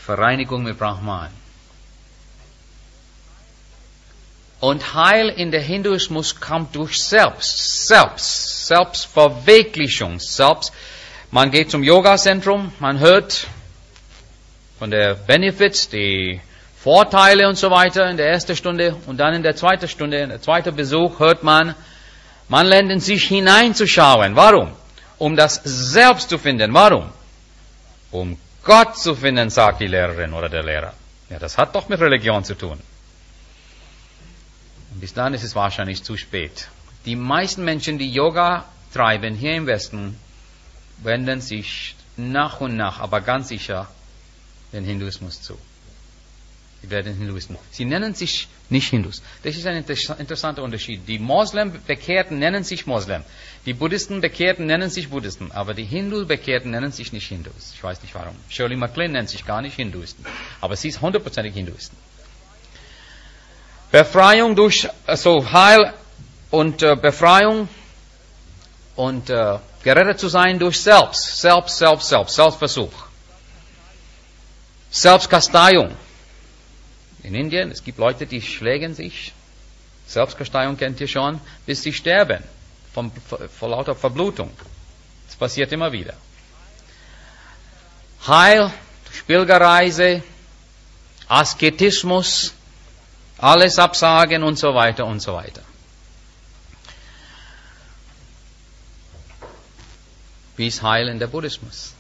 Vereinigung mit Brahman. Und Heil in der Hinduismus kommt durch Selbstverwirklichung, Man geht zum Yoga-Zentrum, man hört von der Benefits, die Vorteile und so weiter in der ersten Stunde und dann in der zweiten Stunde, in der zweiten Besuch hört man lernt in sich hineinzuschauen. Warum? Um das Selbst zu finden. Warum? Um Gott zu finden, sagt die Lehrerin oder der Lehrer. Ja, das hat doch mit Religion zu tun. Und bis dann ist es wahrscheinlich zu spät. Die meisten Menschen, die Yoga treiben hier im Westen, wenden sich nach und nach, aber ganz sicher, den Hinduismus zu. Sie werden Hinduisten. Sie nennen sich nicht Hindus. Das ist ein interessanter Unterschied. Die Moslem-Bekehrten nennen sich Moslem. Die Buddhisten-Bekehrten nennen sich Buddhisten. Aber die Hindu-Bekehrten nennen sich nicht Hindus. Ich weiß nicht warum. Shirley MacLaine nennt sich gar nicht Hinduisten. Aber sie ist 100% Hinduisten. Befreiung durch, Heil und Befreiung und gerettet zu sein durch Selbstversuch. Selbstkasteiung. In Indien, es gibt Leute, die schlägen sich, Selbstkasteiung kennt ihr schon, bis sie sterben, vor lauter Verblutung. Das passiert immer wieder. Heil, Pilgerreise, Asketismus, alles absagen und so weiter und so weiter. Wie ist Heil in der Buddhismus?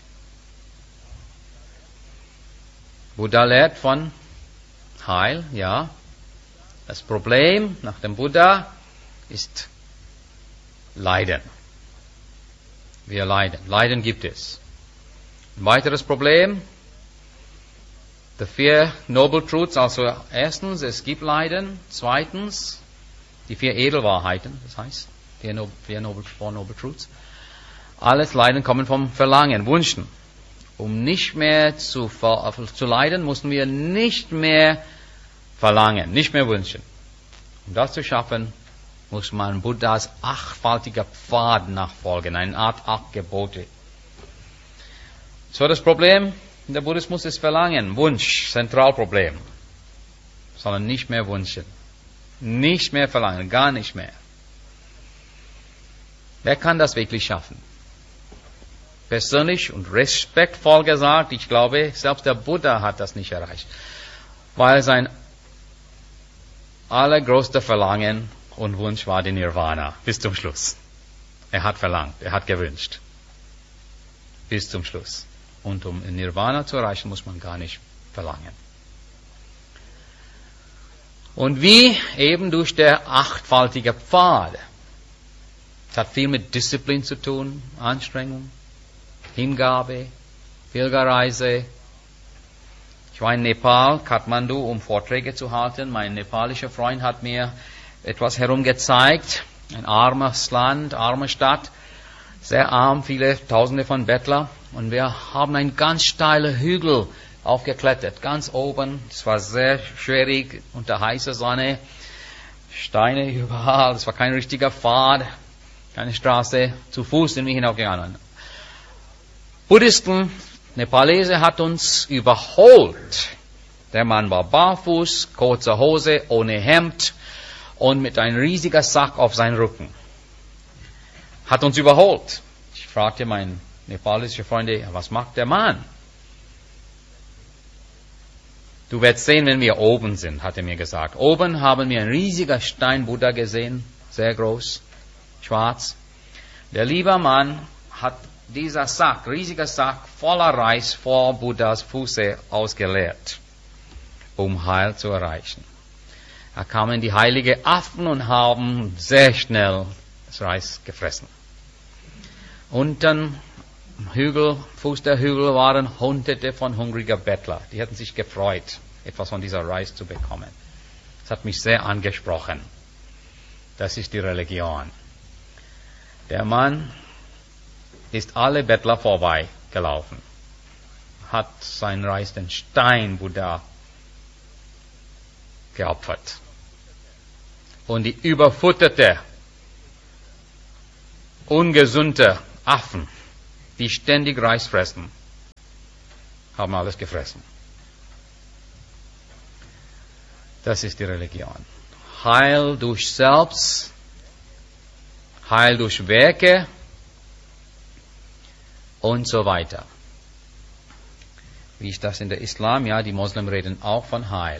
Buddha lehrt von Heil, ja. Das Problem nach dem Buddha ist Leiden. Wir leiden. Leiden gibt es. Ein weiteres Problem, die 4 Noble Truths, also erstens, es gibt Leiden. Zweitens, die 4 Edelwahrheiten, das heißt, 4 Noble Truths. Alles Leiden kommen vom Verlangen, Wünschen. Um nicht mehr zu leiden, mussten wir nicht mehr verlangen, nicht mehr wünschen. Um das zu schaffen, muss man Buddhas 8-faltiger Pfad nachfolgen, eine Art 8 Gebote. So, das Problem in der Buddhismus ist Verlangen, Wunsch, Zentralproblem. Sondern nicht mehr wünschen. Nicht mehr verlangen, gar nicht mehr. Wer kann das wirklich schaffen? Persönlich und respektvoll gesagt, ich glaube, selbst der Buddha hat das nicht erreicht. Weil sein allergrößter Verlangen und Wunsch war die Nirvana, bis zum Schluss. Er hat verlangt, er hat gewünscht. Bis zum Schluss. Und um Nirvana zu erreichen, muss man gar nicht verlangen. Und wie? Eben durch der 8-faltige Pfad. Es hat viel mit Disziplin zu tun, Anstrengung, Hingabe, Pilgerreise. Ich war in Nepal, Kathmandu, um Vorträge zu halten. Mein nepalischer Freund hat mir etwas herumgezeigt. Ein armes Land, arme Stadt, sehr arm, viele Tausende von Bettlern. Und wir haben einen ganz steilen Hügel aufgeklettert, ganz oben. Es war sehr schwierig, unter heißer Sonne, Steine überall. Es war kein richtiger Pfad, keine Straße. Zu Fuß sind wir hinaufgegangen. Buddhisten, Nepalese hat uns überholt. Der Mann war barfuß, kurze Hose, ohne Hemd und mit einem riesigen Sack auf seinem Rücken. Hat uns überholt. Ich fragte meinen nepalischen Freunde, was macht der Mann? Du wirst sehen, wenn wir oben sind, hat er mir gesagt. Oben haben wir einen riesigen Stein-Buddha gesehen, sehr groß, schwarz. Der liebe Mann hat dieser Sack, riesiger Sack voller Reis vor Buddhas Füße ausgeleert, um Heil zu erreichen. Da kamen die heiligen Affen und haben sehr schnell das Reis gefressen. Unten am Hügel, Fuß der Hügel waren Hunderte von hungriger Bettler. Die hätten sich gefreut, etwas von dieser Reis zu bekommen. Das hat mich sehr angesprochen. Das ist die Religion. Der Mann ist alle Bettler vorbeigelaufen, hat sein Reis den Stein-Buddha geopfert. Und die überfutterte, ungesunde Affen, die ständig Reis fressen, haben alles gefressen. Das ist die Religion. Heil durch Selbst, Heil durch Werke und so weiter. Wie ist das in der Islam? Ja, die Muslimen reden auch von Heil.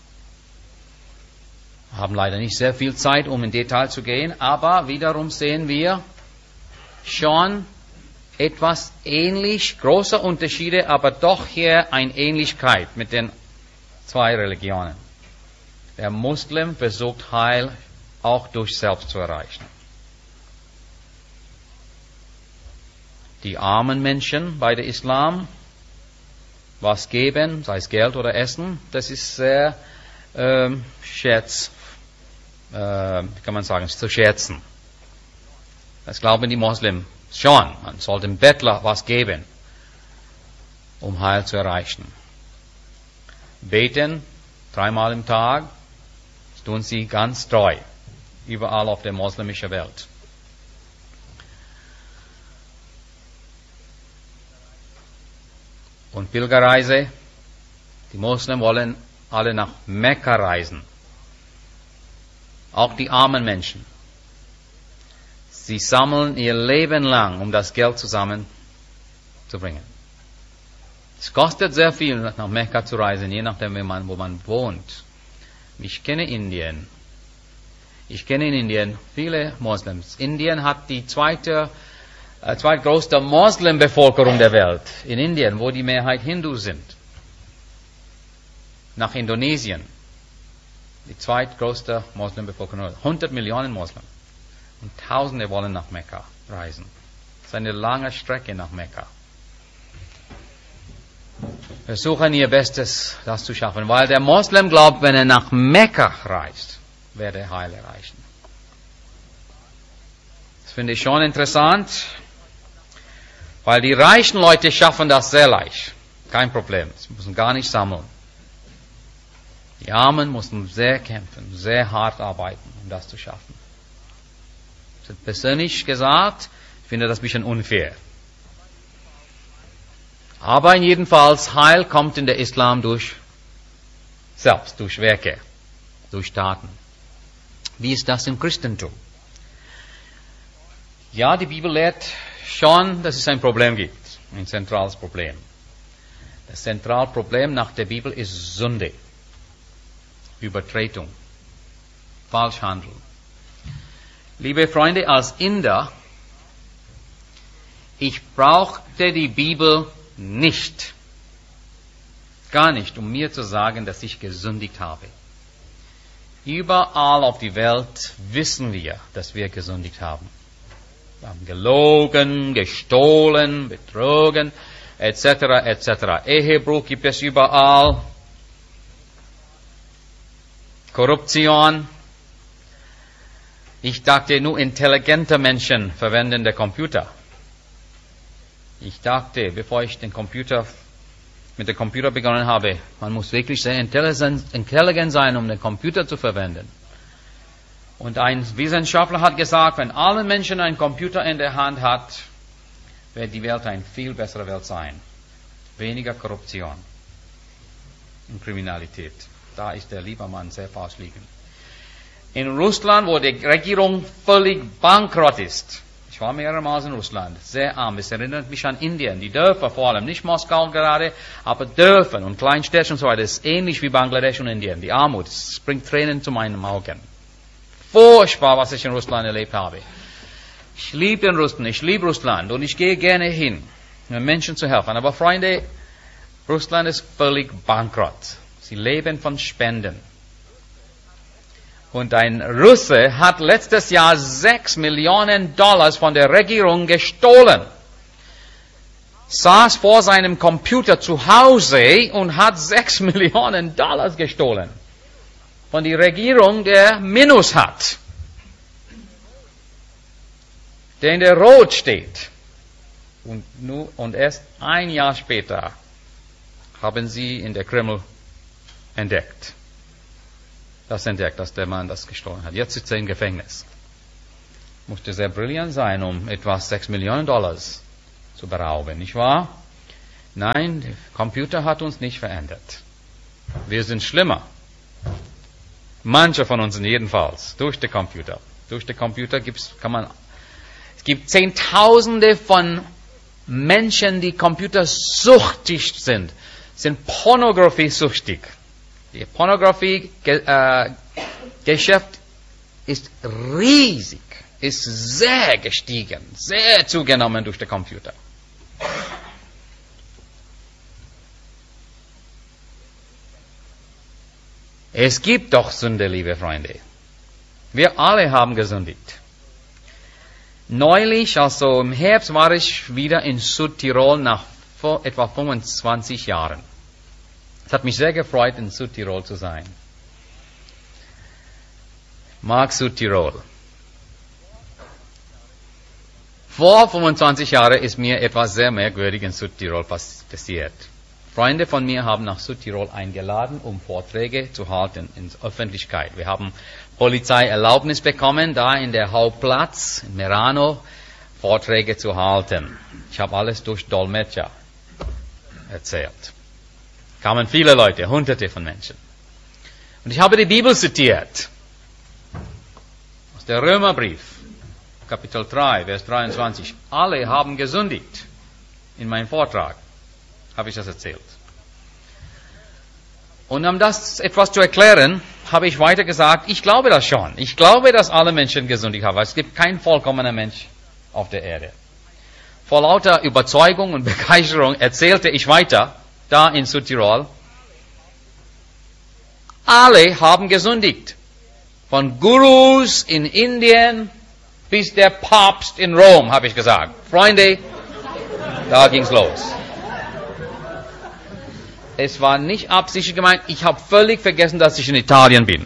Wir haben leider nicht sehr viel Zeit, um in Detail zu gehen, aber wiederum sehen wir schon etwas ähnlich, große Unterschiede, aber doch hier eine Ähnlichkeit mit den zwei Religionen. Der Muslim versucht Heil auch durch Selbst zu erreichen. Die armen Menschen bei der Islam was geben, sei es Geld oder Essen, das ist sehr kann man sagen, zu schätzen. Das glauben die Muslimen schon. Man soll dem Bettler was geben, um Heil zu erreichen. Beten 3-mal im Tag, das tun sie ganz treu, überall auf der muslimischen Welt. Und Pilgerreise, die Muslimen wollen alle nach Mekka reisen. Auch die armen Menschen. Sie sammeln ihr Leben lang, um das Geld zusammenzubringen. Es kostet sehr viel, nach Mekka zu reisen, je nachdem, wo man wohnt. Ich kenne in Indien viele Moslems. Indien hat die zweitgrößte Moslembevölkerung der Welt. In Indien, wo die Mehrheit Hindu sind. Nach Indonesien. Die zweitgrößte Moslembevölkerung. 100 Millionen Moslem. Und Tausende wollen nach Mekka reisen. Das ist eine lange Strecke nach Mekka. Versuchen ihr Bestes, das zu schaffen. Weil der Moslem glaubt, wenn er nach Mekka reist, werde er Heil erreichen. Das finde ich schon interessant. Weil die reichen Leute schaffen das sehr leicht. Kein Problem. Sie müssen gar nicht sammeln. Die Armen mussten sehr kämpfen, sehr hart arbeiten, um das zu schaffen. Persönlich gesagt, ich finde das ein bisschen unfair. Aber jedenfalls, Heil kommt in der Islam durch Selbst, durch Werke, durch Taten. Wie ist das im Christentum? Ja, die Bibel lehrt schon, dass es ein Problem gibt, ein zentrales Problem. Das zentrale Problem nach der Bibel ist Sünde, Übertretung, Falschhandeln. Liebe Freunde, als Inder, ich brauchte die Bibel nicht, gar nicht, um mir zu sagen, dass ich gesündigt habe. Überall auf der Welt wissen wir, dass wir gesündigt haben. Wir haben gelogen, gestohlen, betrogen, etc., etc. Ehebruch gibt es überall. Korruption. Ich dachte, nur intelligente Menschen verwenden den Computer. Ich dachte, bevor ich mit dem Computer begonnen habe, man muss wirklich sehr intelligent sein, um den Computer zu verwenden. Und ein Wissenschaftler hat gesagt, wenn alle Menschen einen Computer in der Hand hat, wird die Welt eine viel bessere Welt sein. Weniger Korruption und Kriminalität. Da ist der liebe Mann sehr falsch liegen. In Russland, wo die Regierung völlig bankrott ist. Ich war mehrmals in Russland, sehr arm. Es erinnert mich an Indien, die Dörfer vor allem, nicht Moskau gerade, aber Dörfer und Kleinstädte und so weiter. Es ist ähnlich wie Bangladesch und Indien. Die Armut, es bringt Tränen zu meinen Augen. Furchtbar, was ich in Russland erlebt habe. Ich liebe Russland und ich gehe gerne hin, um Menschen zu helfen. Aber Freunde, Russland ist völlig bankrott. Sie leben von Spenden. Und ein Russe hat letztes Jahr $6 Millionen von der Regierung gestohlen. Saß vor seinem Computer zu Hause und hat $6 Millionen gestohlen. Von der Regierung, der Minus hat. Der in der Rot steht. Und erst ein Jahr später haben sie in der Kreml entdeckt, dass der Mann das gestohlen hat. Jetzt sitzt er im Gefängnis. Musste sehr brillant sein, um etwas $6 Millionen zu berauben, nicht wahr? Nein, der Computer hat uns nicht verändert. Wir sind schlimmer. Manche von uns jedenfalls. Durch den Computer. Durch den Computer es gibt Zehntausende von Menschen, die computersüchtig sind pornografiesüchtig. Die Pornografie-Geschäft ist riesig, ist sehr gestiegen, sehr zugenommen durch den Computer. Es gibt doch Sünde, liebe Freunde. Wir alle haben gesündigt. Neulich, also im Herbst, war ich wieder in Südtirol nach etwa 25 Jahren. Es hat mich sehr gefreut, in Südtirol zu sein. Mag Südtirol. Vor 25 Jahren ist mir etwas sehr Merkwürdiges in Südtirol passiert. Freunde von mir haben nach Südtirol eingeladen, um Vorträge zu halten in der Öffentlichkeit. Wir haben Polizeierlaubnis bekommen, da in der Hauptplatz in Merano Vorträge zu halten. Ich habe alles durch Dolmetscher erzählt. Kamen viele Leute, Hunderte von Menschen. Und ich habe die Bibel zitiert. Aus der Römerbrief, Kapitel 3, Vers 23. Alle haben gesündigt. In meinem Vortrag habe ich das erzählt. Und um das etwas zu erklären, habe ich weiter gesagt, ich glaube das schon. Ich glaube, dass alle Menschen gesündigt haben. Es gibt keinen vollkommenen Mensch auf der Erde. Vor lauter Überzeugung und Begeisterung erzählte ich weiter, da in Südtirol. Alle haben gesündigt. Von Gurus in Indien bis der Papst in Rom, habe ich gesagt. Freunde, da ging's los. Es war nicht absichtlich gemeint. Ich habe völlig vergessen, dass ich in Italien bin.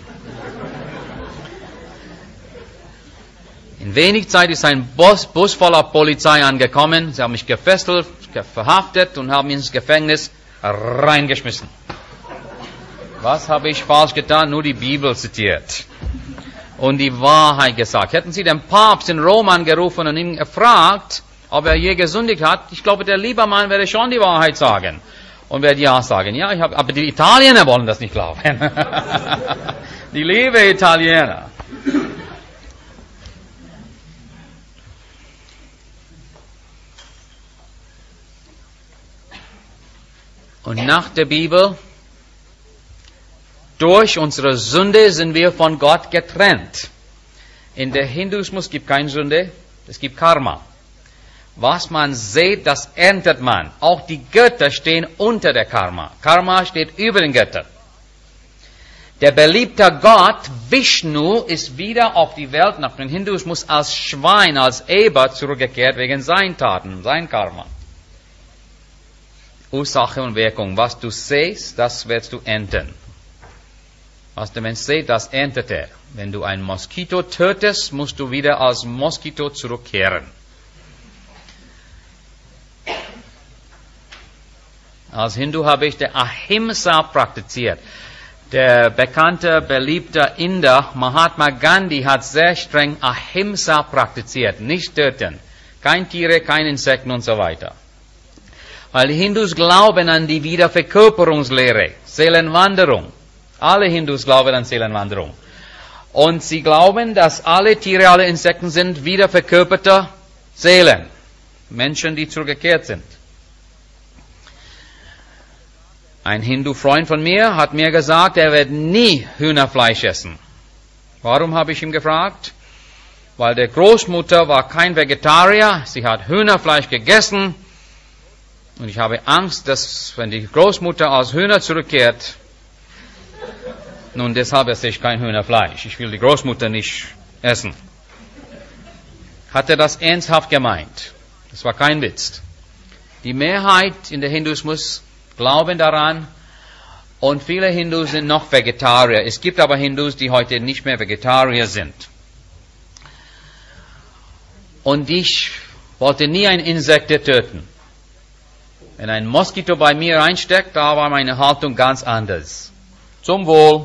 In wenig Zeit ist ein Bus voller Polizei angekommen. Sie haben mich gefesselt, verhaftet und haben mich ins Gefängnis reingeschmissen. Was habe ich falsch getan? Nur die Bibel zitiert. Und die Wahrheit gesagt. Hätten Sie den Papst in Rom angerufen und ihn gefragt, ob er je gesündigt hat, ich glaube, der Liebermann werde schon die Wahrheit sagen. Und werde ja sagen. Ja, aber die Italiener wollen das nicht glauben. Die liebe Italiener. Und nach der Bibel, durch unsere Sünde sind wir von Gott getrennt. In der Hinduismus gibt es keine Sünde, es gibt Karma. Was man sät, das erntet man. Auch die Götter stehen unter der Karma. Karma steht über den Göttern. Der beliebte Gott, Vishnu, ist wieder auf die Welt nach dem Hinduismus als Schwein, als Eber zurückgekehrt wegen seinen Taten, sein Karma. Ursache und Wirkung. Was du säst, das wirst du ernten. Was der Mensch sät, das erntet er. Wenn du ein Moskito tötest, musst du wieder als Moskito zurückkehren. Als Hindu habe ich der Ahimsa praktiziert. Der bekannte, beliebte Inder Mahatma Gandhi hat sehr streng Ahimsa praktiziert. Nicht töten. Kein Tiere, kein Insekten und so weiter. Weil die Hindus glauben an die Wiederverkörperungslehre, Seelenwanderung. Alle Hindus glauben an Seelenwanderung. Und sie glauben, dass alle Tiere, alle Insekten sind wiederverkörperte Seelen. Menschen, die zurückgekehrt sind. Ein Hindu-Freund von mir hat mir gesagt, er wird nie Hühnerfleisch essen. Warum, habe ich ihn gefragt? Weil der Großmutter war kein Vegetarier, sie hat Hühnerfleisch gegessen. Und ich habe Angst, dass, wenn die Großmutter als Hühner zurückkehrt, nun deshalb esse ich kein Hühnerfleisch. Ich will die Großmutter nicht essen. Hat er das ernsthaft gemeint? Das war kein Witz. Die Mehrheit in der Hinduismus glauben daran und viele Hindus sind noch Vegetarier. Es gibt aber Hindus, die heute nicht mehr Vegetarier sind. Und ich wollte nie ein Insekt töten. Wenn ein Moskito bei mir reinsteckt, da war meine Haltung ganz anders. Zum Wohl.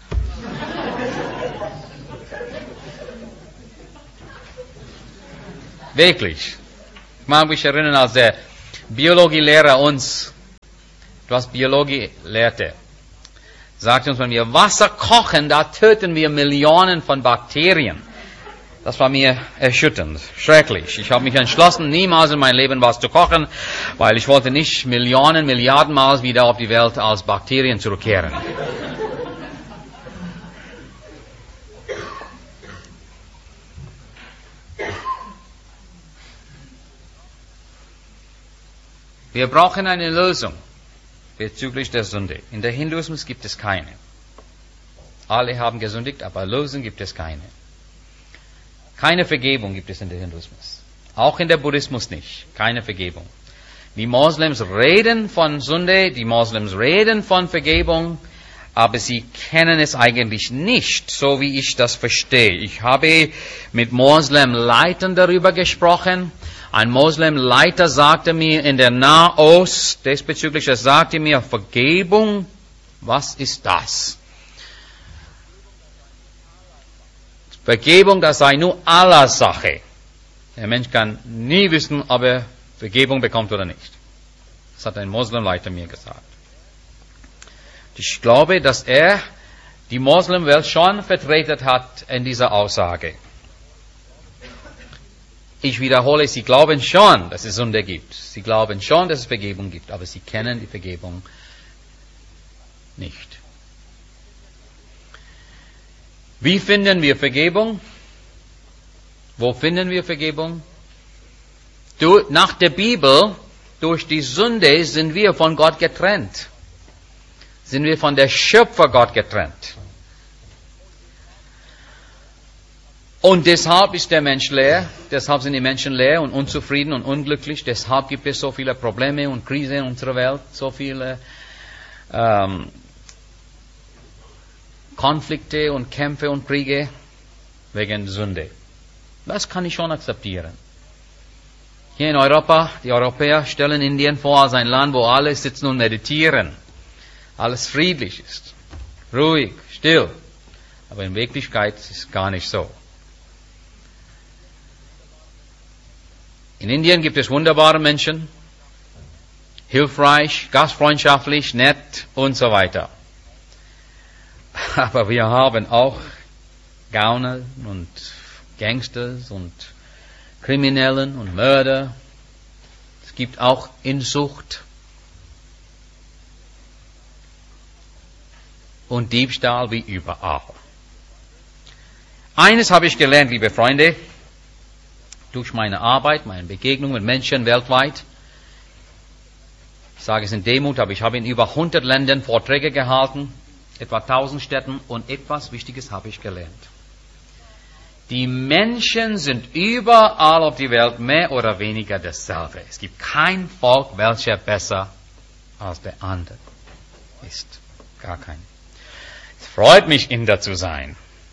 Wirklich. Ich mag mich erinnern, als der Biologielehrer uns, was Biologie lehrte. sagt uns, wenn wir Wasser kochen, da töten wir Millionen von Bakterien. Das war mir erschütternd, schrecklich. Ich habe mich entschlossen, niemals in meinem Leben was zu kochen, weil ich wollte nicht Millionen, Milliarden Mal wieder auf die Welt als Bakterien zurückkehren. Wir brauchen eine Lösung bezüglich der Sünde. In der Hinduismus gibt es keine. Alle haben gesündigt, aber Lösung gibt es keine. Keine Vergebung gibt es in der Hinduismus. Auch in der Buddhismus nicht. Keine Vergebung. Die Moslems reden von Sünde, die Moslems reden von Vergebung, aber sie kennen es eigentlich nicht, so wie ich das verstehe. Ich habe mit Moslem-Leitern darüber gesprochen. Ein Moslem-Leiter sagte mir in der Nahost, diesbezüglich, er sagte mir, Vergebung, was ist das? Vergebung, das sei nur Allahs Sache. Der Mensch kann nie wissen, ob er Vergebung bekommt oder nicht. Das hat ein Moslem-Leiter mir gesagt. Ich glaube, dass er die Moslem-Welt schon vertreten hat in dieser Aussage. Ich wiederhole, sie glauben schon, dass es Sünde gibt. Sie glauben schon, dass es Vergebung gibt, aber sie kennen die Vergebung nicht. Wie finden wir Vergebung? Wo finden wir Vergebung? Nach der Bibel, durch die Sünde sind wir von Gott getrennt. Sind wir von der Schöpfer Gott getrennt. Und deshalb ist der Mensch leer, deshalb sind die Menschen leer und unzufrieden und unglücklich, deshalb gibt es so viele Probleme und Krisen in unserer Welt, so viele Konflikte und Kämpfe und Kriege wegen Sünde. Das kann ich schon akzeptieren. Hier in Europa, die Europäer stellen Indien vor als ein Land, wo alle sitzen und meditieren. Alles friedlich ist, ruhig, still. Aber in Wirklichkeit ist es gar nicht so. In Indien gibt es wunderbare Menschen, hilfreich, gastfreundschaftlich, nett und so weiter. Aber wir haben auch Gauner und Gangsters und Kriminellen und Mörder. Es gibt auch Inzucht und Diebstahl wie überall. Eines habe ich gelernt, liebe Freunde, durch meine Arbeit, meine Begegnung mit Menschen weltweit. Ich sage es in Demut, aber ich habe in über 100 Ländern Vorträge gehalten, etwa 1000 Städten, und etwas Wichtiges habe ich gelernt. Die Menschen sind überall auf der Welt mehr oder weniger dasselbe. Es gibt kein Volk, welcher besser als der andere ist. Gar kein. Es freut mich, Inder zu sein.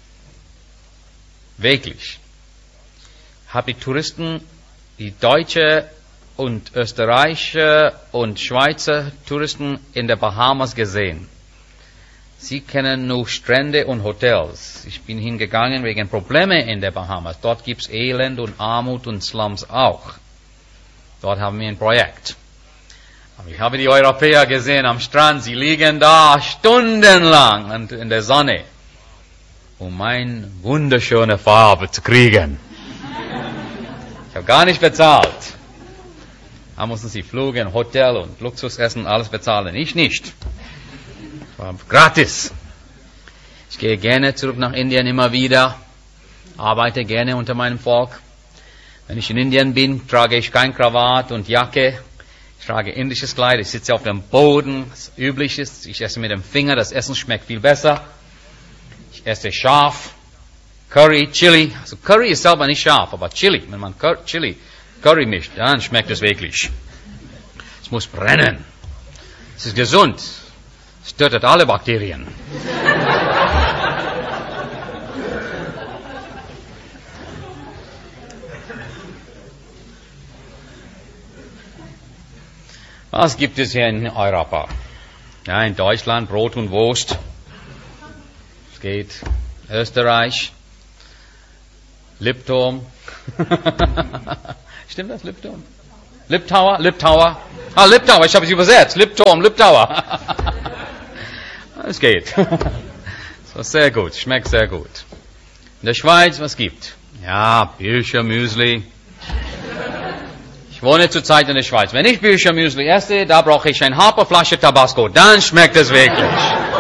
Wirklich. Ich habe die Touristen, die Deutsche und Österreicher und Schweizer Touristen in der Bahamas gesehen. Sie kennen nur Strände und Hotels. Ich bin hingegangen wegen Probleme in der Bahamas. Dort gibt's Elend und Armut und Slums auch. Dort haben wir ein Projekt. Aber ich habe die Europäer gesehen am Strand. Sie liegen da stundenlang in der Sonne, um eine wunderschöne Farbe zu kriegen. Ich habe gar nicht bezahlt. Da mussten sie Flüge, Hotel und Luxusessen, alles bezahlen. Ich nicht. War gratis. Ich gehe gerne zurück nach Indien immer wieder, arbeite gerne unter meinem Volk. Wenn ich in Indien bin, trage ich kein Krawatt und Jacke. Ich trage indisches Kleid, ich sitze auf dem Boden, das üblich ist. Ich esse mit dem Finger, das Essen schmeckt viel besser. Ich esse scharf, Curry, Chili. Also Curry ist selber nicht scharf, aber Chili, wenn man Curry mischt, dann schmeckt es wirklich. Es muss brennen. Es ist gesund. Es tötet alle Bakterien. Was gibt es hier in Europa? Ja, in Deutschland Brot und Wurst. Es geht. Österreich. Lipton. Stimmt das, Lipton? Liptauer? Ah, Liptauer, ich habe es übersetzt. Lipton, Liptauer. es geht. So, sehr gut, schmeckt sehr gut. In der Schweiz, was gibt? Ja, Büchermüsli. Ich wohne zurzeit in der Schweiz. Wenn ich Büchermüsli esse, da brauche ich eine halbe Flasche Tabasco. Dann schmeckt es wirklich.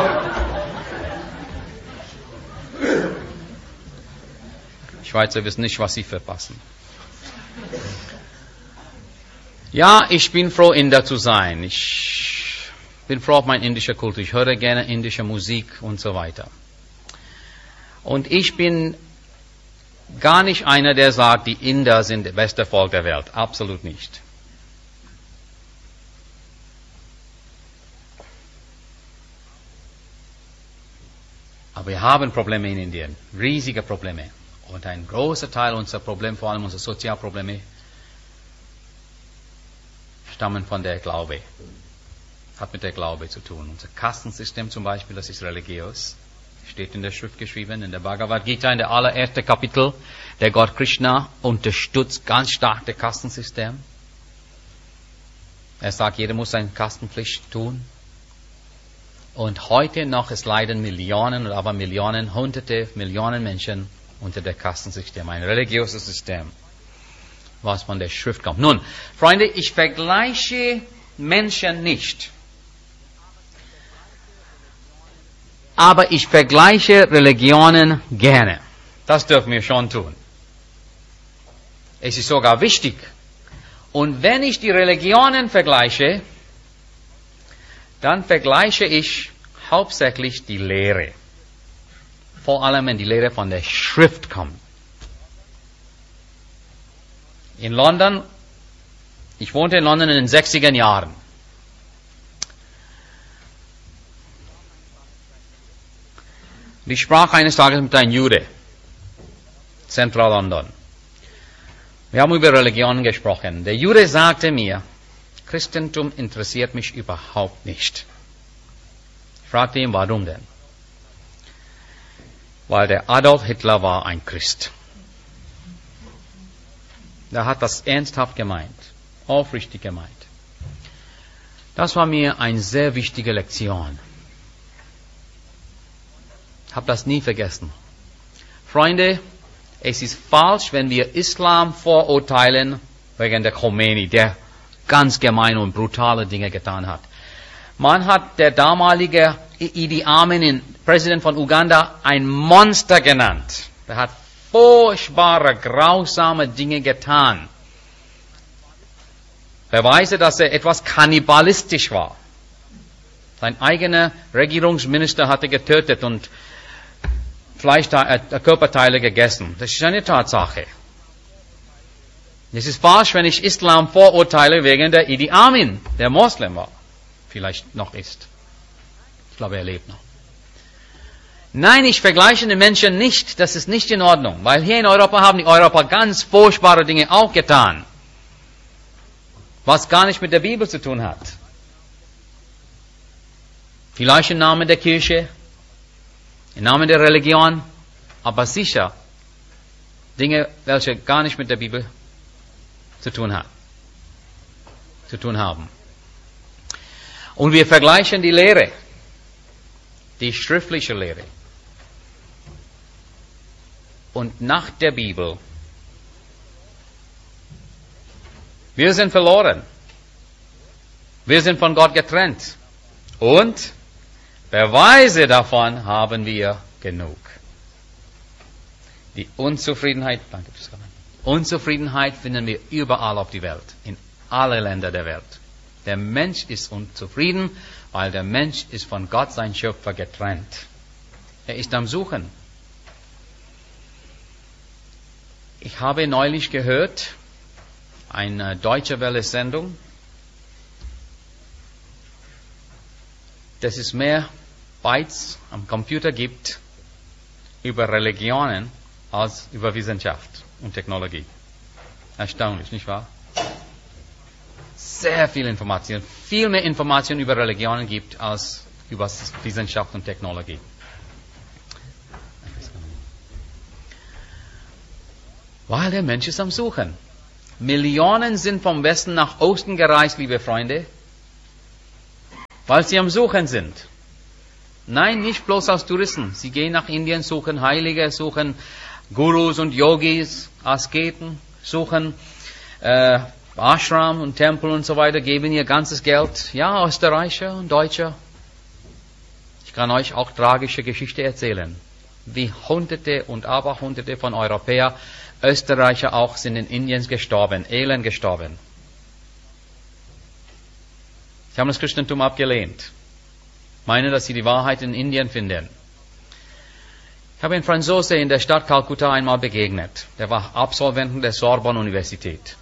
Schweizer wissen nicht, was sie verpassen. Ja, ich bin froh, Inder zu sein. Ich bin froh auf meine indische Kultur. Ich höre gerne indische Musik und so weiter. Und ich bin gar nicht einer, der sagt, die Inder sind das beste Volk der Welt. Absolut nicht. Aber wir haben Probleme in Indien. Riesige Probleme. Und ein großer Teil unserer Probleme, vor allem unsere Sozialprobleme, stammen von der Glaube. Hat mit der Glaube zu tun. Unser Kastensystem zum Beispiel, das ist religiös. Steht in der Schrift geschrieben, in der Bhagavad Gita, in der allerersten Kapitel. Der Gott Krishna unterstützt ganz stark das Kastensystem. Er sagt, jeder muss seine Kastenpflicht tun. Und heute noch, es leiden Millionen, aber Millionen, hunderte Millionen Menschen unter dem Kastensystem. Ein religiöses System, was von der Schrift kommt. Nun, Freunde, ich vergleiche Menschen nicht. Aber ich vergleiche Religionen gerne. Das dürfen wir schon tun. Es ist sogar wichtig. Und wenn ich die Religionen vergleiche, dann vergleiche ich hauptsächlich die Lehre. Vor allem, wenn die Lehre von der Schrift kommt. In London, ich wohnte in London in den 60er Jahren. Ich sprach eines Tages mit einem Jude, Central London. Wir haben über Religionen gesprochen. Der Jude sagte mir, Christentum interessiert mich überhaupt nicht. Ich fragte ihn, warum denn? Weil der Adolf Hitler war ein Christ. Er hat das ernsthaft gemeint, aufrichtig gemeint. Das war mir eine sehr wichtige Lektion. Ich habe das nie vergessen. Freunde, es ist falsch, wenn wir Islam vorurteilen wegen der Khomeini, der ganz gemeine und brutale Dinge getan hat. Man hat der damalige Idi Amin, Präsident von Uganda, ein Monster genannt. Er hat furchtbare, grausame Dinge getan. Beweise, dass er etwas kannibalistisch war. Sein eigener Regierungsminister hatte getötet und Körperteile gegessen. Das ist eine Tatsache. Es ist falsch, wenn ich Islam vorurteile wegen der Idi Amin, der Moslem war. Vielleicht noch ist. Ich glaube, er lebt noch. Nein, ich vergleiche den Menschen nicht. Das ist nicht in Ordnung. Weil hier in Europa haben die Europäer ganz furchtbare Dinge auch getan. Was gar nicht mit der Bibel zu tun hat. Vielleicht im Namen der Kirche, im Namen der Religion, aber sicher Dinge, welche gar nicht mit der Bibel zu tun haben. Und wir vergleichen die Lehre, die schriftliche Lehre. Und nach der Bibel. Wir sind verloren. Wir sind von Gott getrennt. Und Beweise davon haben wir genug. Die Unzufriedenheit finden wir überall auf der Welt, in alle Länder der Welt. Der Mensch ist unzufrieden, weil der Mensch ist von Gott, sein Schöpfer, getrennt. Er ist am Suchen. Ich habe neulich gehört, eine Deutsche Welle-Sendung, dass es mehr Bytes am Computer gibt über Religionen als über Wissenschaft und Technologie. Erstaunlich, nicht wahr? Sehr viel Information, viel mehr Informationen über Religionen gibt als über Wissenschaft und Technologie. Weil der Mensch ist am Suchen. Millionen sind vom Westen nach Osten gereist, liebe Freunde, weil sie am Suchen sind. Nein, nicht bloß als Touristen. Sie gehen nach Indien, suchen Heilige, suchen Gurus und Yogis, Asketen, suchen Ashram und Tempel und so weiter, geben ihr ganzes Geld. Ja, Österreicher und Deutscher. Ich kann euch auch tragische Geschichte erzählen, wie Hunderte und Aberhunderte von Europäern, Österreicher auch, sind in Indien gestorben, elend gestorben. Sie haben das Christentum abgelehnt, meinen, dass sie die Wahrheit in Indien finden. Ich habe einen Franzose in der Stadt Kalkutta einmal begegnet. Der war Absolvent der Sorbonne-Universität.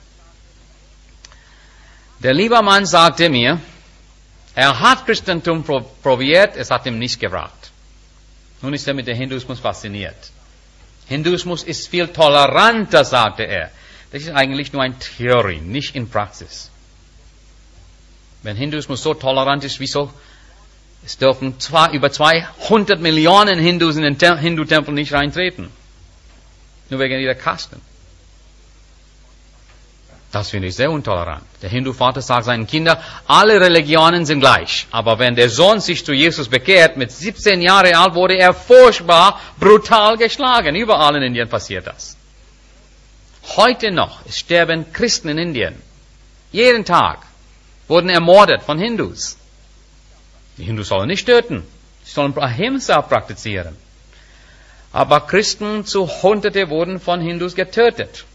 Der liebe Mann sagte mir, er hat Christentum probiert, es hat ihm nicht gebracht. Nun ist er mit dem Hinduismus fasziniert. Hinduismus ist viel toleranter, sagte er. Das ist eigentlich nur eine Theorie, nicht in Praxis. Wenn Hinduismus so tolerant ist, wieso? Es dürfen über 200 Millionen Hindus in den Hindu-Tempel nicht reintreten. Nur wegen ihrer Kasten. Das finde ich sehr intolerant. Der Hindu-Vater sagt seinen Kindern, alle Religionen sind gleich. Aber wenn der Sohn sich zu Jesus bekehrt, mit 17 Jahren alt, wurde er furchtbar, brutal geschlagen. Überall in Indien passiert das. Heute noch, es sterben Christen in Indien. Jeden Tag wurden ermordet von Hindus. Die Hindus sollen nicht töten. Sie sollen Ahimsa praktizieren. Aber Christen zu Hunderte wurden von Hindus getötet.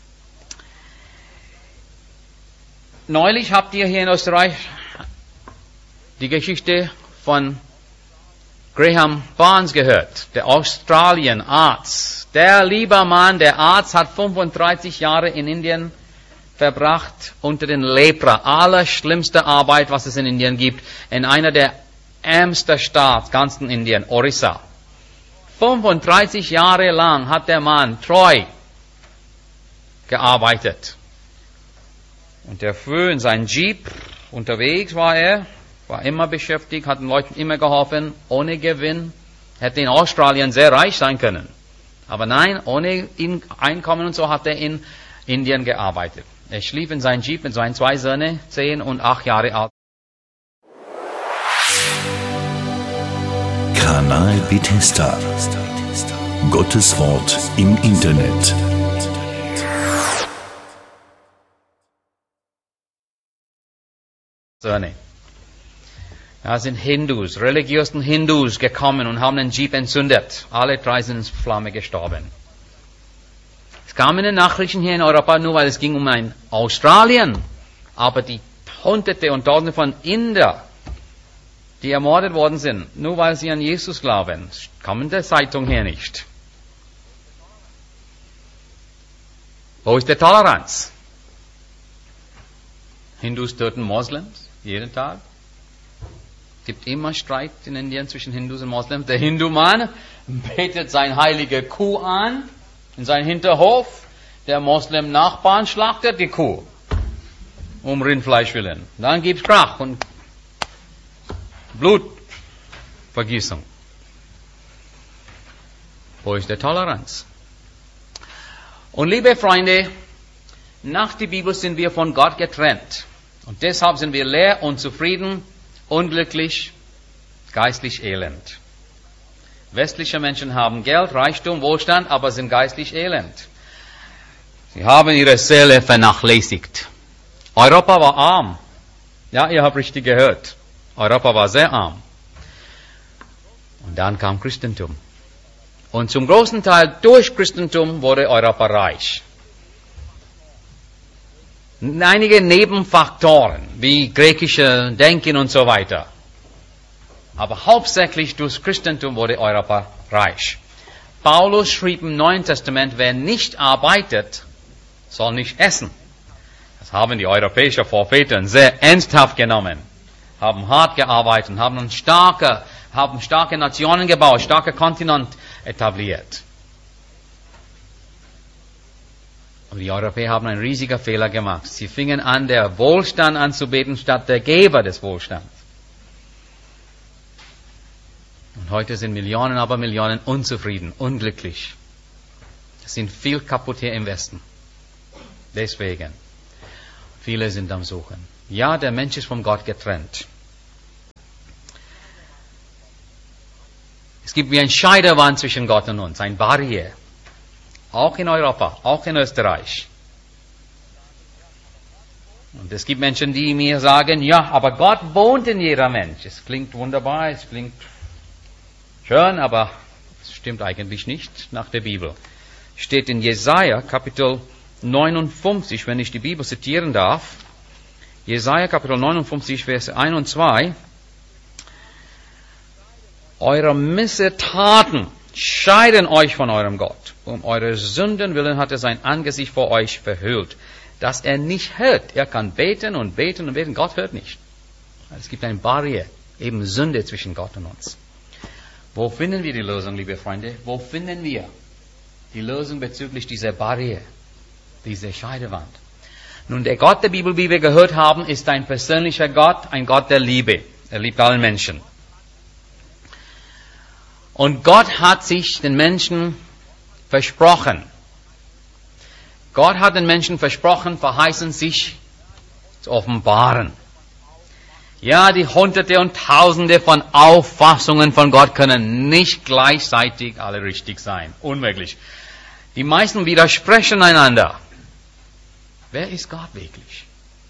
Neulich habt ihr hier in Österreich die Geschichte von Graham Barnes gehört, der Australien-Arzt. Der liebe Mann, der Arzt, hat 35 Jahre in Indien verbracht unter den Lepra. Allerschlimmste Arbeit, was es in Indien gibt, in einer der ärmsten Staaten ganz in Indien, Orissa. 35 Jahre lang hat der Mann treu gearbeitet. Und der früh in seinem Jeep unterwegs war immer beschäftigt, hat den Leuten immer geholfen, ohne Gewinn. Hätte in Australien sehr reich sein können. Aber nein, ohne Einkommen und so hat er in Indien gearbeitet. Er schlief in seinem Jeep mit seinen 2 Söhnen, 10 und 8 Jahre alt. Kanal Bethesda. Gottes Wort im Internet. Söhne. Da sind Hindus, religiösen Hindus gekommen und haben den Jeep entzündet. Alle 3 sind in Flamme gestorben. Es kamen in den Nachrichten hier in Europa, nur weil es ging um ein Australien. Aber die Hunderte und Tausende von Indern, die ermordet worden sind, nur weil sie an Jesus glauben, kommen in der Zeitung hier nicht. Wo ist die Toleranz? Hindus töten Moslems jeden Tag. Es gibt immer Streit in Indien zwischen Hindus und Moslems. Der Hindu-Mann betet sein heilige Kuh an in seinem Hinterhof. Der Moslem-Nachbarn schlachtet die Kuh um Rindfleisch willen. Dann gibt es Krach und Blutvergießung. Wo ist die Toleranz? Und liebe Freunde, nach der Bibel sind wir von Gott getrennt. Und deshalb sind wir leer, unzufrieden, unglücklich, geistlich elend. Westliche Menschen haben Geld, Reichtum, Wohlstand, aber sind geistlich elend. Sie haben ihre Seele vernachlässigt. Europa war arm. Ja, ihr habt richtig gehört. Europa war sehr arm. Und dann kam Christentum. Und zum großen Teil durch Christentum wurde Europa reich. Einige Nebenfaktoren, wie griechische Denken und so weiter. Aber hauptsächlich durch Christentum wurde Europa reich. Paulus schrieb im Neuen Testament, wer nicht arbeitet, soll nicht essen. Das haben die europäischen Propheten sehr ernsthaft genommen. Haben hart gearbeitet, haben starke Nationen gebaut, starke Kontinent etabliert. Aber die Europäer haben einen riesigen Fehler gemacht. Sie fingen an, der Wohlstand anzubeten, statt der Geber des Wohlstands. Und heute sind Millionen, aber Millionen unzufrieden, unglücklich. Es sind viel kaputt hier im Westen. Deswegen. Viele sind am Suchen. Ja, der Mensch ist von Gott getrennt. Es gibt wie ein Scheidewand zwischen Gott und uns, ein Barriere. Auch in Europa, auch in Österreich. Und es gibt Menschen, die mir sagen, ja, aber Gott wohnt in jeder Mensch. Es klingt wunderbar, es klingt schön, aber es stimmt eigentlich nicht nach der Bibel. Steht in Jesaja, Kapitel 59, wenn ich die Bibel zitieren darf. Jesaja, Kapitel 59, Verse 1 und 2. Eure Missetaten scheiden euch von eurem Gott. Um eure Sünden willen hat er sein Angesicht vor euch verhüllt, dass er nicht hört. Er kann beten und beten und beten. Gott hört nicht. Es gibt eine Barriere, eben Sünde zwischen Gott und uns. Wo finden wir die Lösung, liebe Freunde? Wo finden wir die Lösung bezüglich dieser Barriere, dieser Scheidewand? Nun, der Gott der Bibel, wie wir gehört haben, ist ein persönlicher Gott, ein Gott der Liebe. Er liebt alle Menschen. Und Gott hat sich den Menschen versprochen. Gott hat den Menschen versprochen, verheißen, sich zu offenbaren. Ja, die Hunderte und Tausende von Auffassungen von Gott können nicht gleichzeitig alle richtig sein. Unmöglich. Die meisten widersprechen einander. Wer ist Gott wirklich?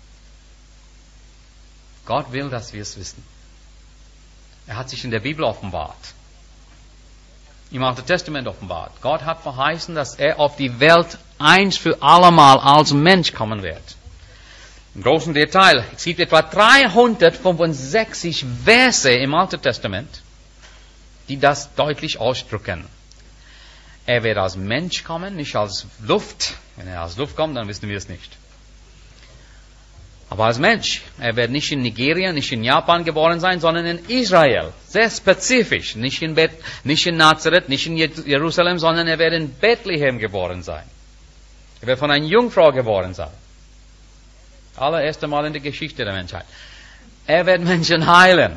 Gott will, dass wir es wissen. Er hat sich in der Bibel offenbart. Im Alten Testament offenbart. Gott hat verheißen, dass er auf die Welt eins für allemal als Mensch kommen wird. Im großen Detail. Es gibt etwa 365 Verse im Alten Testament, die das deutlich ausdrücken. Er wird als Mensch kommen, nicht als Luft. Wenn er als Luft kommt, dann wissen wir es nicht. Aber als Mensch. Er wird nicht in Nigeria, nicht in Japan geboren sein, sondern in Israel. Sehr spezifisch. Nicht in Nazareth, nicht in Jerusalem, sondern er wird in Bethlehem geboren sein. Er wird von einer Jungfrau geboren sein. Allererste Mal in der Geschichte der Menschheit. Er wird Menschen heilen.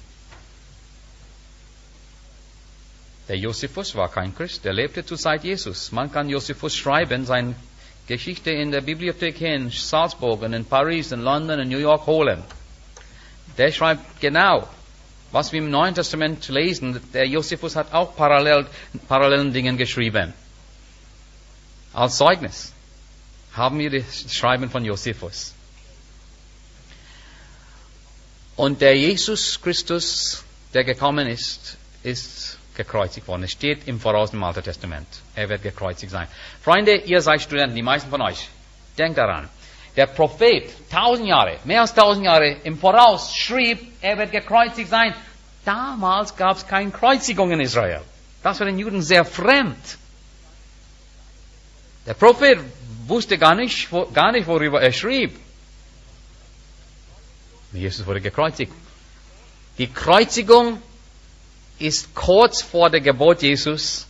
Der Josephus war kein Christ, der lebte zur Zeit Jesus. Man kann Josephus schreiben, seine Geschichte in der Bibliothek in Salzburg und in Paris, in London, in New York holen. Der schreibt genau, was wir im Neuen Testament lesen. Der Josephus hat auch parallelen Dingen geschrieben. Als Zeugnis haben wir das Schreiben von Josephus. Und der Jesus Christus, der gekommen ist, ist gekreuzigt worden. Es steht im Voraus im Alten Testament. Er wird gekreuzigt sein. Freunde, ihr seid Studenten, die meisten von euch. Denkt daran. Der Prophet, 1000 Jahre, mehr als 1000 Jahre im Voraus schrieb, er wird gekreuzigt sein. Damals gab es keine Kreuzigung in Israel. Das war den Juden sehr fremd. Der Prophet wusste gar nicht, worüber er schrieb. Jesus wurde gekreuzigt. Die Kreuzigung ist kurz vor der Geburt Jesus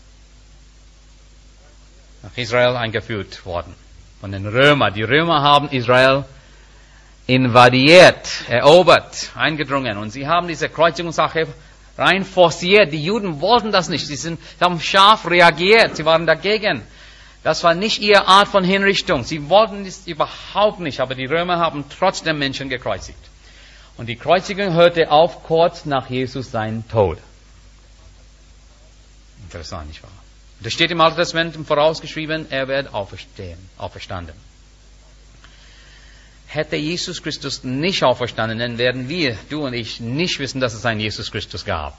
nach Israel eingeführt worden. Von den Römern. Die Römer haben Israel invadiert, erobert, eingedrungen. Und sie haben diese Kreuzigungssache rein forciert. Die Juden wollten das nicht. Sie haben scharf reagiert. Sie waren dagegen. Das war nicht ihre Art von Hinrichtung. Sie wollten das überhaupt nicht. Aber die Römer haben trotzdem Menschen gekreuzigt. Und die Kreuzigung hörte auf kurz nach Jesus seinen Tod. Interessant, nicht wahr? Das steht im Alten Testament vorausgeschrieben, er wird auferstanden. Hätte Jesus Christus nicht auferstanden, dann werden wir, du und ich, nicht wissen, dass es einen Jesus Christus gab.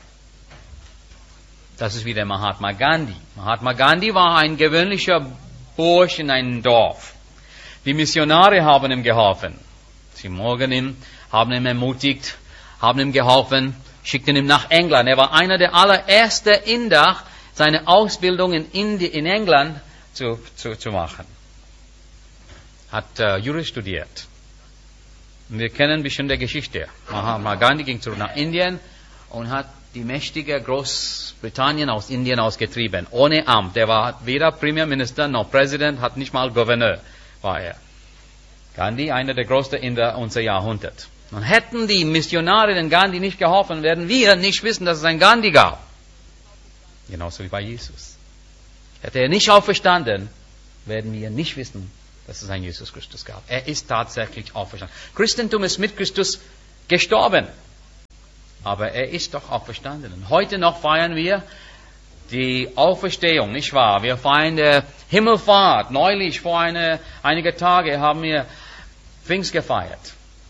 Das ist wie der Mahatma Gandhi. Mahatma Gandhi war ein gewöhnlicher Bursch in einem Dorf. Die Missionare haben ihm geholfen. Sie mochten ihn, haben ihn ermutigt, haben ihm geholfen, schickten ihn nach England. Er war einer der allerersten Inder, seine Ausbildung in England zu machen. Hat Jura studiert. Und wir kennen ein bisschen der Geschichte. Mahatma Gandhi ging zurück nach Indien und hat die mächtige Großbritannien aus Indien ausgetrieben. Ohne Amt. Er war weder Premierminister noch Präsident, hat nicht mal Gouverneur, war er. Gandhi, einer der größten Inder unseres Jahrhunderts. Und hätten die Missionare den Gandhi nicht geholfen, werden wir nicht wissen, dass es einen Gandhi gab. Genauso wie bei Jesus. Hätte er nicht auferstanden, werden wir nicht wissen, dass es einen Jesus Christus gab. Er ist tatsächlich auferstanden. Christentum ist mit Christus gestorben. Aber er ist doch auferstanden. Und heute noch feiern wir die Auferstehung, nicht wahr? Wir feiern die Himmelfahrt. Neulich, vor einigen Tagen, haben wir Pfingst gefeiert.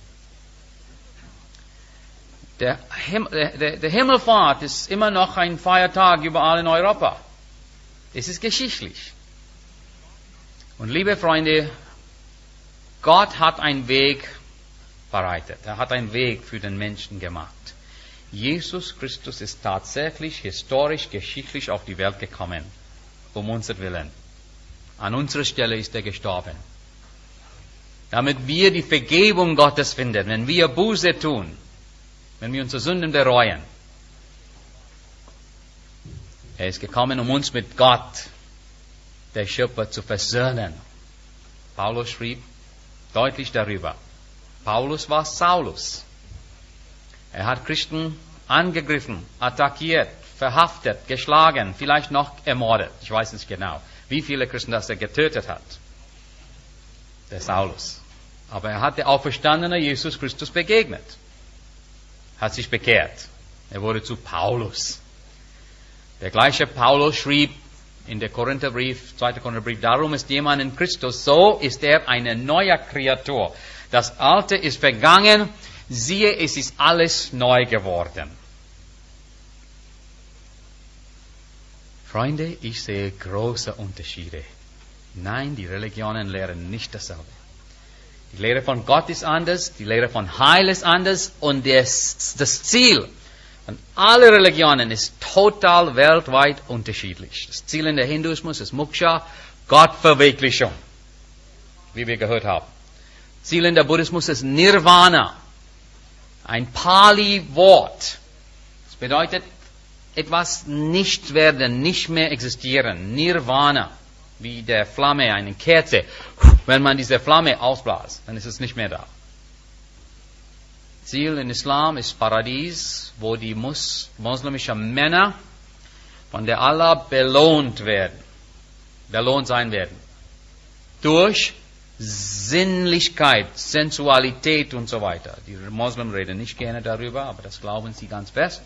Der Himmelfahrt ist immer noch ein Feiertag überall in Europa. Es ist geschichtlich. Und liebe Freunde, Gott hat einen Weg bereitet. Er hat einen Weg für den Menschen gemacht. Jesus Christus ist tatsächlich historisch, geschichtlich auf die Welt gekommen, um unser Willen. An unserer Stelle ist er gestorben. Damit wir die Vergebung Gottes finden, wenn wir Buße tun, wenn wir unsere Sünden bereuen. Er ist gekommen, um uns mit Gott, der Schöpfer, zu versöhnen. Paulus schrieb deutlich darüber. Paulus war Saulus. Er hat Christen angegriffen, attackiert, verhaftet, geschlagen, vielleicht noch ermordet. Ich weiß nicht genau, wie viele Christen das er getötet hat. Der Saulus. Aber er hat der auferstandene Jesus Christus begegnet. Hat sich bekehrt. Er wurde zu Paulus. Der gleiche Paulus schrieb in der Korintherbrief, 2. Korintherbrief, darum ist jemand in Christus, so ist er eine neue Kreatur. Das Alte ist vergangen, siehe, es ist alles neu geworden. Freunde, ich sehe große Unterschiede. Nein, die Religionen lehren nicht dasselbe. Die Lehre von Gott ist anders, die Lehre von Heil ist anders und das Ziel von allen Religionen ist total weltweit unterschiedlich. Das Ziel in der Hinduismus ist Moksha, Gottverwirklichung, wie wir gehört haben. Ziel in der Buddhismus ist Nirvana, ein Pali-Wort. Das bedeutet, etwas nicht werden, nicht mehr existieren. Nirvana, wie der Flamme, eine Kerze. Wenn man diese Flamme ausbläst, dann ist es nicht mehr da. Ziel in Islam ist Paradies, wo die muslimischen Männer von der Allah belohnt sein werden. Durch Sinnlichkeit, Sensualität und so weiter. Die Muslimen reden nicht gerne darüber, aber das glauben sie ganz fest.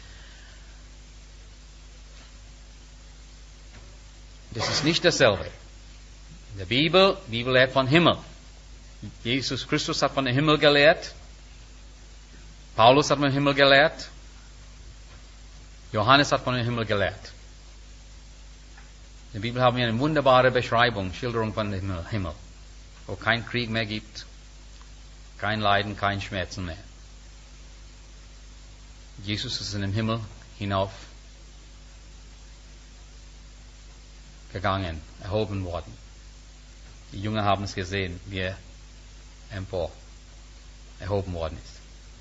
Das ist nicht dasselbe. In der Bibel lehrt von Himmel. Jesus Christus hat von dem Himmel gelehrt. Paulus hat von dem Himmel gelehrt. Johannes hat von dem Himmel gelehrt. In der Bibel haben wir eine wunderbare Beschreibung, Schilderung von dem Himmel, wo kein Krieg mehr gibt, kein Leiden, kein Schmerzen mehr. Jesus ist in den Himmel hinauf gegangen, erhoben worden. Die Jünger haben es gesehen, wie er empor erhoben worden ist.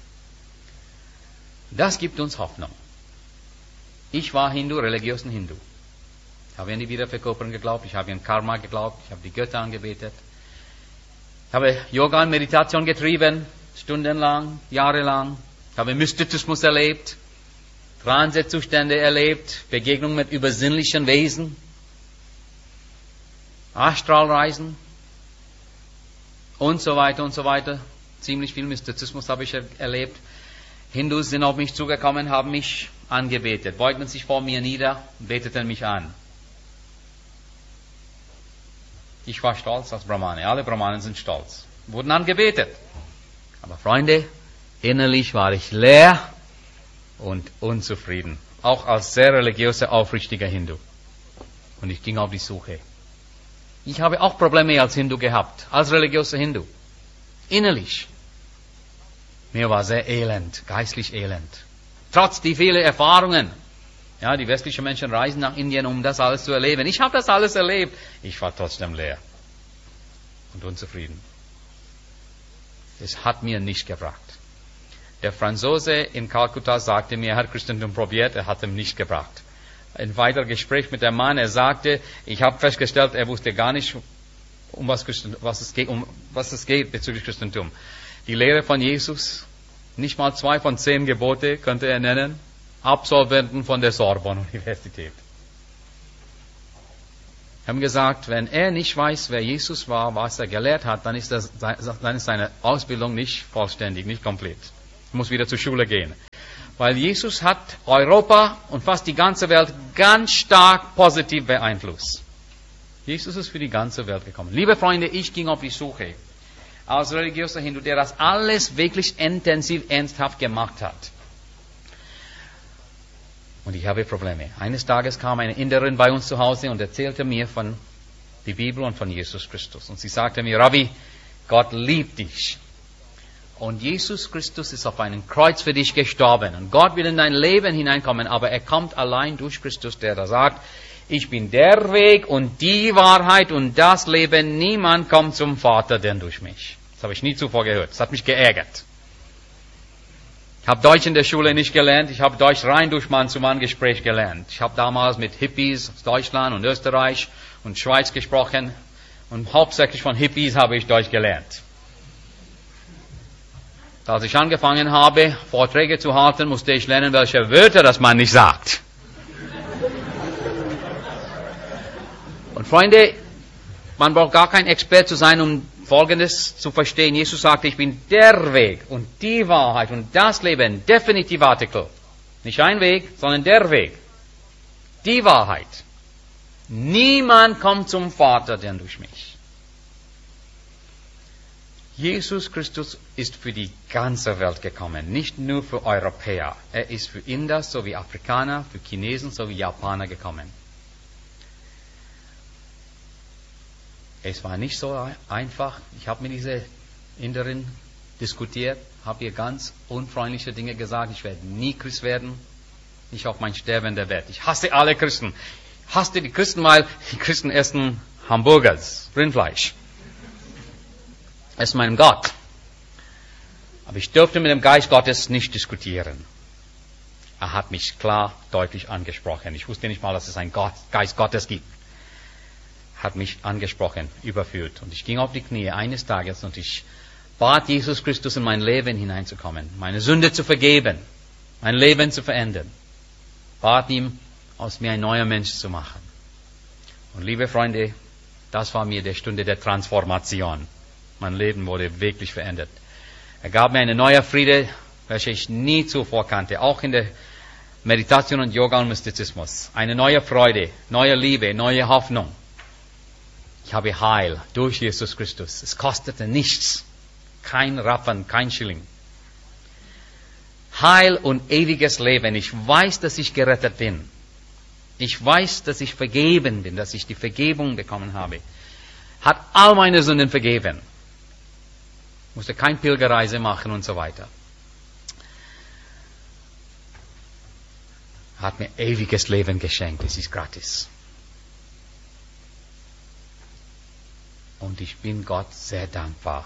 Das gibt uns Hoffnung. Ich war Hindu, religiösen Hindu. Ich habe an die Wiederverkörperung geglaubt, ich habe an Karma geglaubt, ich habe die Götter angebetet. Ich habe Yoga und Meditation getrieben, stundenlang, jahrelang. Ich habe Mysticismus erlebt, Transezustände erlebt, Begegnung mit übersinnlichen Wesen, Astralreisen und so weiter und so weiter. Ziemlich viel Mystizismus habe ich erlebt. Hindus sind auf mich zugekommen, haben mich angebetet, beugten sich vor mir nieder, beteten mich an. Ich war stolz als Brahmane. Alle Brahmanen sind stolz. Wurden angebetet. Aber Freunde, innerlich war ich leer und unzufrieden. Auch als sehr religiöser, aufrichtiger Hindu. Und ich ging auf die Suche. Ich habe auch Probleme als Hindu gehabt, als religiöser Hindu. Innerlich. Mir war sehr elend, geistlich elend. Trotz die vielen Erfahrungen. Ja, die westlichen Menschen reisen nach Indien, um das alles zu erleben. Ich habe das alles erlebt. Ich war trotzdem leer und unzufrieden. Es hat mir nicht gebracht. Der Franzose in Kalkutta sagte mir, er hat Christentum probiert, er hat ihm nicht gebracht. Ein weiteres Gespräch mit dem Mann, er sagte, ich habe festgestellt, er wusste gar nicht, um was es geht bezüglich Christentum. Die Lehre von Jesus, nicht mal 2 von 10 Gebote könnte er nennen, Absolventen von der Sorbonne-Universität. Haben gesagt, wenn er nicht weiß, wer Jesus war, was er gelehrt hat, dann ist seine Ausbildung nicht vollständig, nicht komplett. Er muss wieder zur Schule gehen. Weil Jesus hat Europa und fast die ganze Welt ganz stark positiv beeinflusst. Jesus ist für die ganze Welt gekommen. Liebe Freunde, ich ging auf die Suche als religiöser Hindu, der das alles wirklich intensiv, ernsthaft gemacht hat. Und ich habe Probleme. Eines Tages kam eine Inderin bei uns zu Hause und erzählte mir von der Bibel und von Jesus Christus. Und sie sagte mir, Rabbi, Gott liebt dich. Und Jesus Christus ist auf einem Kreuz für dich gestorben. Und Gott will in dein Leben hineinkommen, aber er kommt allein durch Christus, der da sagt, ich bin der Weg und die Wahrheit und das Leben. Niemand kommt zum Vater, denn durch mich. Das habe ich nie zuvor gehört. Das hat mich geärgert. Ich habe Deutsch in der Schule nicht gelernt. Ich habe Deutsch rein durch Mann-zu-Mann-Gespräch gelernt. Ich habe damals mit Hippies aus Deutschland und Österreich und Schweiz gesprochen. Und hauptsächlich von Hippies habe ich Deutsch gelernt. Als ich angefangen habe, Vorträge zu halten, musste ich lernen, welche Wörter das man nicht sagt. Und Freunde, man braucht gar kein Experte zu sein, um Folgendes zu verstehen. Jesus sagte, ich bin der Weg und die Wahrheit und das Leben. Definitiv Artikel. Nicht ein Weg, sondern der Weg. Die Wahrheit. Niemand kommt zum Vater, denn durch mich. Jesus Christus ist für die ganze Welt gekommen, nicht nur für Europäer. Er ist für Inder sowie Afrikaner, für Chinesen sowie Japaner gekommen. Es war nicht so einfach. Ich habe mit dieser Inderin diskutiert, habe ihr ganz unfreundliche Dinge gesagt. Ich werde nie Christ werden, nicht auf mein sterbender Bett. Ich hasse alle Christen. Ich hasse die Christen, weil die Christen essen Hamburgers, Rindfleisch. Es ist mein Gott. Aber ich durfte mit dem Geist Gottes nicht diskutieren. Er hat mich klar, deutlich angesprochen. Ich wusste nicht mal, dass es einen Geist Gottes gibt. Er hat mich angesprochen, überführt. Und ich ging auf die Knie eines Tages und ich bat Jesus Christus in mein Leben hineinzukommen, meine Sünde zu vergeben, mein Leben zu verändern. Bat ihm, aus mir ein neuer Mensch zu machen. Und liebe Freunde, das war mir die Stunde der Transformation. Mein Leben wurde wirklich verändert. Er gab mir eine neue Friede, welche ich nie zuvor kannte, auch in der Meditation und Yoga und Mystizismus. Eine neue Freude, neue Liebe, neue Hoffnung. Ich habe Heil durch Jesus Christus. Es kostete nichts. Kein Rappen, kein Schilling. Heil und ewiges Leben. Ich weiß, dass ich gerettet bin. Ich weiß, dass ich vergeben bin, dass ich die Vergebung bekommen habe. Hat all meine Sünden vergeben. Musste keine Pilgerreise machen und so weiter. Hat mir ewiges Leben geschenkt. Es ist gratis. Und ich bin Gott sehr dankbar.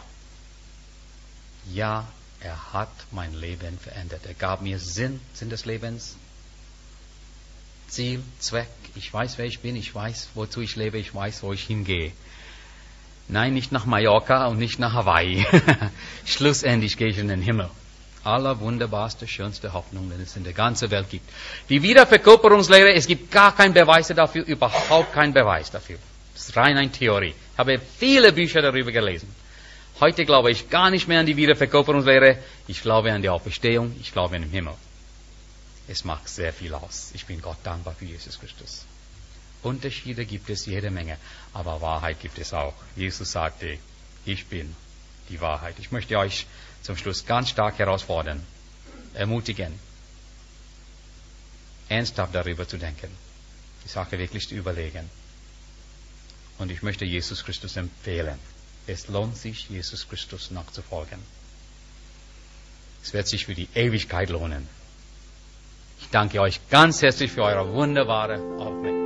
Ja, er hat mein Leben verändert. Er gab mir Sinn des Lebens, Ziel, Zweck. Ich weiß, wer ich bin. Ich weiß, wozu ich lebe. Ich weiß, wo ich hingehe. Nein, nicht nach Mallorca und nicht nach Hawaii. Schlussendlich gehe ich in den Himmel. Allerwunderbarste, schönste Hoffnung, die es in der ganzen Welt gibt. Die Wiederverkörperungslehre, es gibt gar keinen Beweis dafür, überhaupt keinen Beweis dafür. Das ist rein eine Theorie. Ich habe viele Bücher darüber gelesen. Heute glaube ich gar nicht mehr an die Wiederverkörperungslehre. Ich glaube an die Auferstehung. Ich glaube an den Himmel. Es macht sehr viel aus. Ich bin Gott dankbar für Jesus Christus. Unterschiede gibt es jede Menge, aber Wahrheit gibt es auch. Jesus sagte, ich bin die Wahrheit. Ich möchte euch zum Schluss ganz stark herausfordern, ermutigen, ernsthaft darüber zu denken, die Sache wirklich zu überlegen. Und ich möchte Jesus Christus empfehlen. Es lohnt sich, Jesus Christus nachzufolgen. Es wird sich für die Ewigkeit lohnen. Ich danke euch ganz herzlich für eure wunderbare Aufmerksamkeit.